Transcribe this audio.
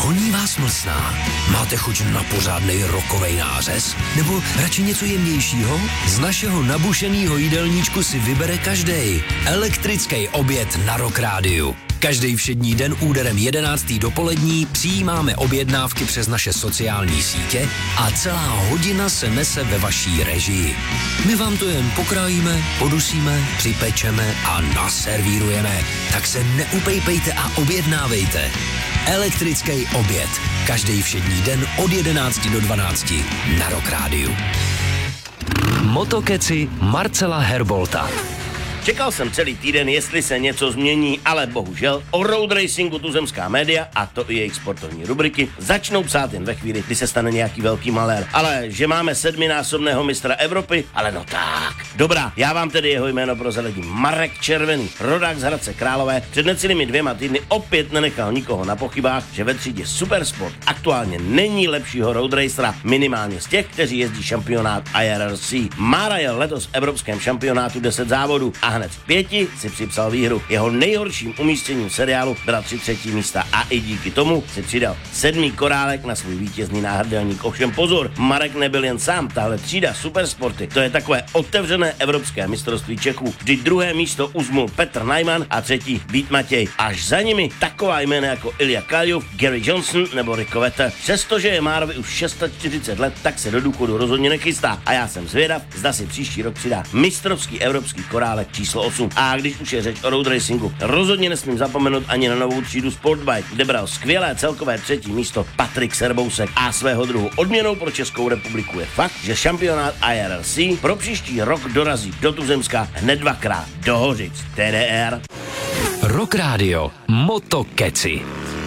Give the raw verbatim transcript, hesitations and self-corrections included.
Honí vás mlsná? Máte chuť na pořádnej rokovej nářez? Nebo radši něco jemnějšího? Z našeho nabušenýho jídelníčku si vybere každej. Elektrický oběd na Rock Rádiu. Každý všední den úderem jedenáctý dopolední přijímáme objednávky přes naše sociální sítě a celá hodina se nese ve vaší režii. My vám to jen pokrájíme, podusíme, připečeme a naservírujeme. Tak se neupejpejte a objednávejte. Elektrický oběd. Každý všední den od jedenácti do dvanácti na Rock Rádiu. Motokeci Marcela Herbolta. Čekal jsem celý týden, jestli se něco změní, ale bohužel o road racingu tuzemská média, a to i jejich sportovní rubriky, začnou psát jen ve chvíli, kdy se stane nějaký velký malér. Ale že máme sedminásobného mistra Evropy, ale no tak. Dobrá, já vám tedy jeho jméno prozradím. Marek Červený, rodák z Hradce Králové, před necelými dvěma týdny opět nenechal nikoho na pochybách, že ve třídě Supersport aktuálně není lepšího road racera, minimálně z těch, kteří jezdí šampionát I R R C. Mára jel letos v evropském šampionátu deset závodů a hned v pěti si připsal výhru. Jeho nejhorším umístěním v seriálu byla tři třetí místa a i díky tomu si přidal sedmý korálek na svůj vítězný náhrdelník. Ovšem pozor, Marek nebyl jen sám, tahle třída Supersporty, to je takové otevřené evropské mistrovství Čechů. Vždy druhé místo uzmul Petr Najman a třetí Vít Matěj. Až za nimi taková jména jako Ilja Kaljuf, Gary Johnson nebo Rico Vetter. Přestože je Márovi už čtyřicet šest let, tak se do důchodu rozhodně nechystá. A já jsem zvědav, zda si příští rok přidá mistrovský evropský korálek číslo osm. A když už je řeč o road racingu, rozhodně nesmím zapomenout ani na novou třídu Sportbike, kde bral skvělé celkové třetí místo Patrik Serbousek. A svého druhu odměnou pro Českou republiku je fakt, že šampionát I R R C pro příští rok dorazí do Tuzemska hned dvakrát do Hořic. T D R. Rock Rádio Motokeci.